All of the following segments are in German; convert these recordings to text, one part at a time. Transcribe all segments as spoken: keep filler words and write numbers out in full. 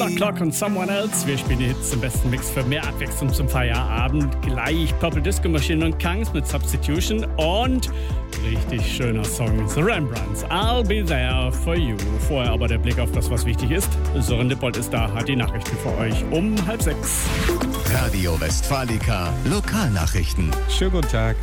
Clock und Someone Else. Wir spielen die Hits im besten Mix für mehr Abwechslung zum Feierabend. Gleich Purple Disco Machine und Kangs mit Substitution und richtig schöner Song The Rembrandts. I'll be there for you. Vorher aber der Blick auf das, was wichtig ist. Sören Dippold ist da, hat die Nachrichten für euch um halb sechs. Radio Westfalica Lokalnachrichten. Schönen guten Tag.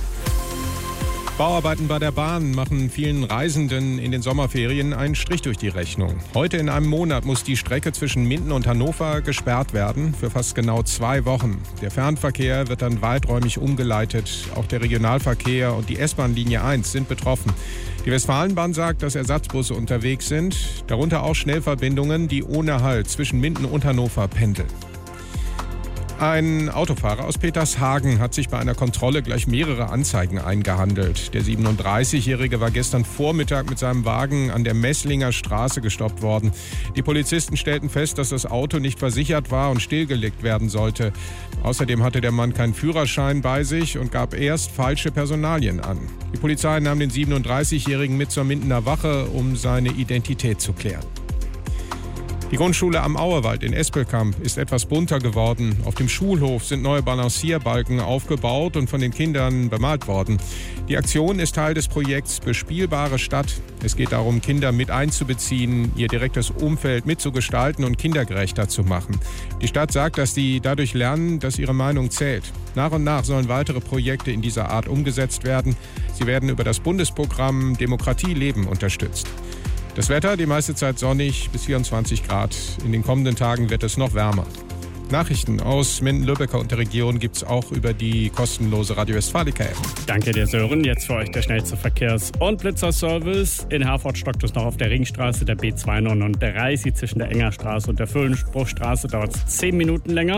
Bauarbeiten bei der Bahn machen vielen Reisenden in den Sommerferien einen Strich durch die Rechnung. Heute in einem Monat muss die Strecke zwischen Minden und Hannover gesperrt werden, für fast genau zwei Wochen. Der Fernverkehr wird dann weiträumig umgeleitet. Auch der Regionalverkehr und die S-Bahn-Linie eins sind betroffen. Die Westfalenbahn sagt, dass Ersatzbusse unterwegs sind, darunter auch Schnellverbindungen, die ohne Halt zwischen Minden und Hannover pendeln. Ein Autofahrer aus Petershagen hat sich bei einer Kontrolle gleich mehrere Anzeigen eingehandelt. Der siebenunddreißigjährige war gestern Vormittag mit seinem Wagen an der Messlinger Straße gestoppt worden. Die Polizisten stellten fest, dass das Auto nicht versichert war und stillgelegt werden sollte. Außerdem hatte der Mann keinen Führerschein bei sich und gab erst falsche Personalien an. Die Polizei nahm den siebenunddreißigjährigen mit zur Mindener Wache, um seine Identität zu klären. Die Grundschule am Auewald in Espelkamp ist etwas bunter geworden. Auf dem Schulhof sind neue Balancierbalken aufgebaut und von den Kindern bemalt worden. Die Aktion ist Teil des Projekts Bespielbare Stadt. Es geht darum, Kinder mit einzubeziehen, ihr direktes Umfeld mitzugestalten und kindergerechter zu machen. Die Stadt sagt, dass sie dadurch lernen, dass ihre Meinung zählt. Nach und nach sollen weitere Projekte in dieser Art umgesetzt werden. Sie werden über das Bundesprogramm Demokratie leben unterstützt. Das Wetter, die meiste Zeit sonnig bis vierundzwanzig Grad. In den kommenden Tagen wird es noch wärmer. Nachrichten aus Minden-Lübecker und der Region gibt es auch über die kostenlose Radio Westfalica-App. Danke dir, Sören. Jetzt für euch der schnellste Verkehrs- und Blitzerservice. In Herford stockt es noch auf der Ringstraße, der B zweihundertneununddreißig. Zwischen der Engerstraße und der Füllenbruchstraße dauert es zehn Minuten länger.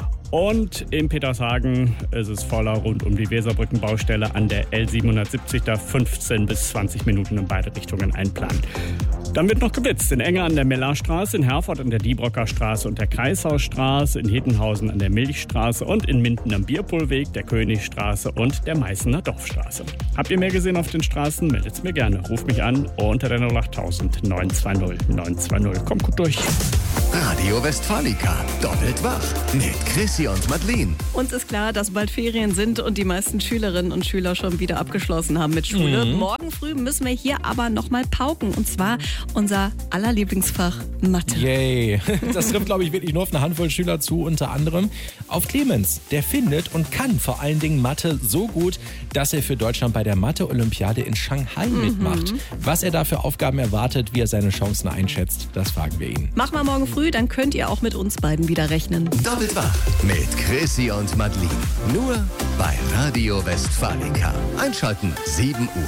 Und in Petershagen ist es voller rund um die Weserbrückenbaustelle an der L siebenhundertsiebzig, da fünfzehn bis zwanzig Minuten in beide Richtungen einplanen. Dann wird noch geblitzt in Enger an der Mellerstraße, in Herford an der Diebrocker Straße und der Kreishausstraße, in Hedenhausen an der Milchstraße und in Minden am Bierpohlweg, der Königstraße und der Meißener Dorfstraße. Habt ihr mehr gesehen auf den Straßen? Meldet's mir gerne. Ruft mich an unter der null acht null null neun zwei null neun zwei null. Kommt gut durch. Radio Westfalica, doppelt wach mit Chrissy und Madeleine. Uns ist klar, dass bald Ferien sind und die meisten Schülerinnen und Schüler schon wieder abgeschlossen haben mit Schule. Mhm. Morgen früh müssen wir hier aber nochmal pauken. Und zwar unser aller Lieblingsfach Mathe. Yay. Das trifft, glaube ich, wirklich nur auf eine Handvoll Schüler zu, unter anderem auf Clemens. Der findet und kann vor allen Dingen Mathe so gut, dass er für Deutschland bei der Mathe-Olympiade in Shanghai mhm. mitmacht. Was er da für Aufgaben erwartet, wie er seine Chancen einschätzt, das fragen wir ihn. Machen wir morgen früh, dann könnt ihr auch mit uns beiden wieder rechnen. Doppelt wach mit Chrissy und Madeleine. Nur bei Radio Westfalica. Einschalten sieben Uhr.